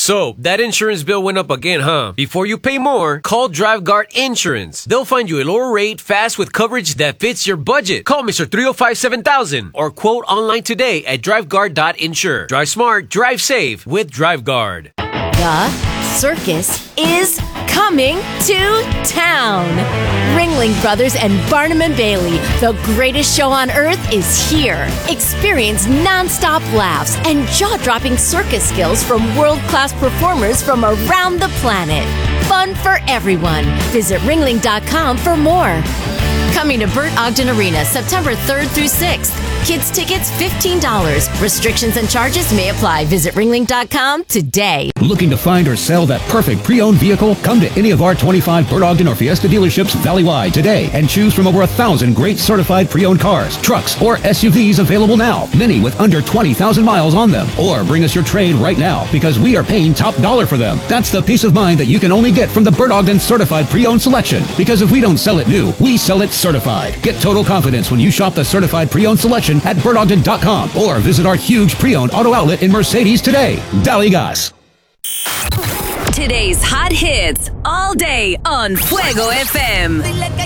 So, that insurance bill went up again, huh? Before you pay more, call DriveGuard Insurance. They'll find you a lower rate fast with coverage that fits your budget. Call Mr. 305-7000 or quote online today at DriveGuard.insure. Drive smart, drive safe with DriveGuard. The circus is coming to town. Ringling Brothers and Barnum and Bailey, the greatest show on earth, is here. Experience non-stop laughs and jaw-dropping circus skills from world-class performers from around the planet. Fun for everyone. Visit ringling.com for more. Coming to Burt Ogden Arena September 3rd through 6th. Kids tickets $15. Restrictions and charges may apply. Visit ringling.com today. Looking to find or sell that perfect pre-owned vehicle? Come to any of our 25 Burt Ogden or Fiesta dealerships valley-wide today and choose from over 1,000 great certified pre-owned cars, trucks, or SUVs available now. Many with under 20,000 miles on them. Or bring us your trade right now because we are paying top dollar for them. That's the peace of mind that you can only get from the Burt Ogden certified pre-owned selection. Because if we don't sell it new, we sell it certified. Get total confidence when you shop the certified pre-owned selection at BurtOgden.com or visit our huge pre-owned auto outlet in Mercedes today. Dali Gas. Today's hot hits all day on Fuego FM.